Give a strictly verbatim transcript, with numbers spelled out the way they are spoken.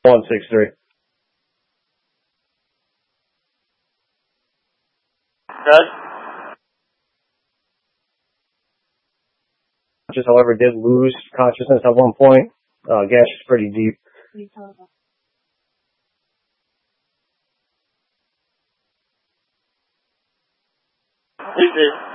one six three. Good. Just, however, did lose consciousness at one point. Uh, gash is pretty deep. Easy.